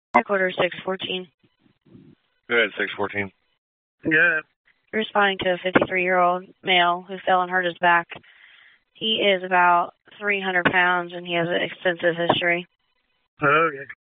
Headquarters 614. Go ahead, 614. Good. Responding to a 53-year-old male who fell and hurt his back. He is about 300 pounds and he has an extensive history. Okay.